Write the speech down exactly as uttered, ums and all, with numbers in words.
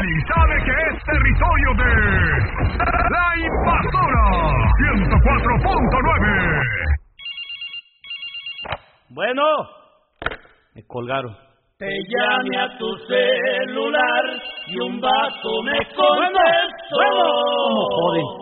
y sabe que es territorio de La Invasora ciento cuatro punto nueve. Bueno, me colgaron. Te llamé a tu celular y un vato me contestó. Bueno, bueno. ¿Cómo joden?